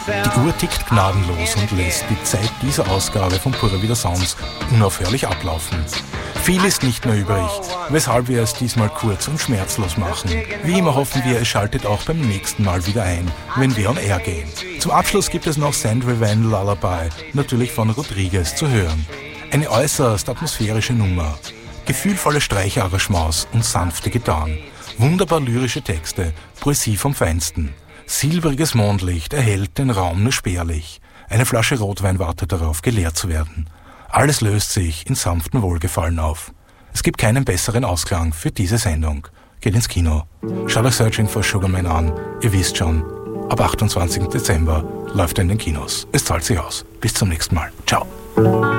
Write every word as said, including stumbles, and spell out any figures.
Die Uhr tickt gnadenlos und lässt die Zeit dieser Ausgabe von Pura Vida Sounds unaufhörlich ablaufen. Viel ist nicht mehr übrig, weshalb wir es diesmal kurz und schmerzlos machen. Wie immer hoffen wir, es schaltet auch beim nächsten Mal wieder ein, wenn wir on air gehen. Zum Abschluss gibt es noch Sandra Van Lullaby, natürlich von Rodriguez zu hören. Eine äußerst atmosphärische Nummer. Gefühlvolle Streicherarrangements und sanfte Gitarren. Wunderbar lyrische Texte, Poesie vom Feinsten. Silbriges Mondlicht erhellt den Raum nur spärlich. Eine Flasche Rotwein wartet darauf, geleert zu werden. Alles löst sich in sanftem Wohlgefallen auf. Es gibt keinen besseren Ausklang für diese Sendung. Geht ins Kino. Schaut euch Searching for Sugar Man an. Ihr wisst schon, ab achtundzwanzigsten Dezember läuft er in den Kinos. Es zahlt sich aus. Bis zum nächsten Mal. Ciao.